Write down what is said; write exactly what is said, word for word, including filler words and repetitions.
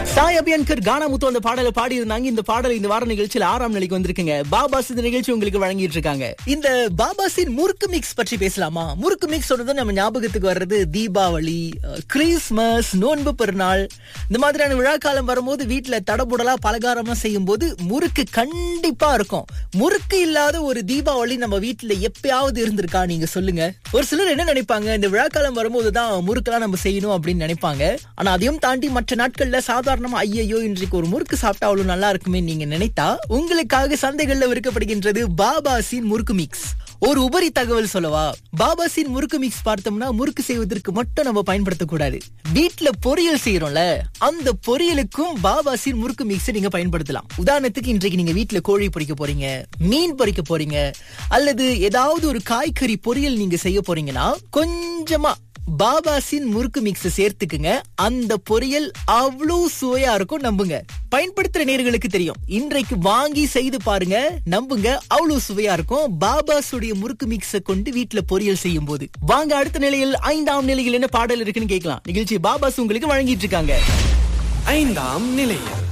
சாய் அபியன்கர் கானா முத்து அந்த பாடலை பாடி இருந்தாங்க. இந்த பாடல் இந்த வார நிகழ்ச்சியில் ஆறாம் நிலைக்கு வந்திருக்குங்க. பாபாஸ் இந்த நிகழ்ச்சி உங்களுக்கு வழங்கிட்டு இருக்காங்க. இந்த பாபாஸின் முறுக்கு மிக்ஸ் பற்றி பேசலாமா? முறுக்கு மிக்ஸ் சொன்னது நம்ம ஞாபகத்துக்கு வர்றது தீபாவளி, கிறிஸ்மஸ், நோன்பு பெருநாள், இந்த மாதிரியான விழா காலம் வரும்போது வீட்டுல தடபுடலா பலகாரமா செய்யும் போது முறுக்கு கண்டிப்பா இருக்கும். முறுக்கு இல்லாத ஒரு தீபாவளி நம்ம வீட்டுல எப்பயாவது இருந்திருக்கா? நீங்க சொல்லுங்க. ஒரு சிலர் என்ன நினைப்பாங்க, இந்த விழா காலம் வரும்போதுதான் முறுக்கெல்லாம் நம்ம செய்யணும் அப்படின்னு நினைப்பாங்க. ஆனா அதையும் தாண்டி மற்ற நாட்கள்ல சாதாரண ஐயோ இன்றைக்கு ஒரு முறுக்கு சாப்பிட்டா அவ்வளவு நல்லா இருக்குமே நீங்க நினைத்தா உங்களுக்காக சந்தைகள்ல விற்கப்படுகின்றது பாபாஸின் முறுக்கு மிக்ஸ். ஒரு உபரி தகவல் சொல்லவா? பாபாஸின் முறுக்கு மிக்ஸ் பார்த்தோம்னா முறுக்கு செய்வதற்கு மட்டும் நம்ம பயன்படுத்தக்கூடாது. வீட்டுல பொரியல் செய்யறோம்ல, அந்த பொரியலுக்கும் பாபாஸின் முறுக்கு மிக்ஸ் நீங்க பயன்படுத்தலாம். உதாரணத்துக்கு இன்றைக்கு நீங்க வீட்டுல கோழி பொரிக்க போறீங்க, மீன் பொரிக்க போறீங்க, அல்லது ஏதாவது ஒரு காய்கறி பொரியல் நீங்க செய்ய போறீங்கன்னா கொஞ்சமா பாபாஸின் முறுக்கு மிக்ஸ் சேர்த்துக்குங்க. அந்த பொரியல் அவ்வளவு சுவையா இருக்கும், நம்புங்க. பயன்படுத்துற நேயர்களுக்கு தெரியும். இன்றைக்கு வாங்கி செய்து பாருங்க, நம்புங்க, அவ்வளவு சுவையா இருக்கும். பாபாஸுடைய முறுக்கு மிக்ஸ கொண்டு வீட்டுல பொரியல் செய்யும் போது. வாங்க அடுத்த நிலையில் ஐந்தாம் நிலையில் என்ன பாடல் இருக்குன்னு கேட்கலாம். நிகழ்ச்சி பாபாஸ் உங்களுக்கு வழங்கிட்டு இருக்காங்க. ஐந்தாம் நிலையில்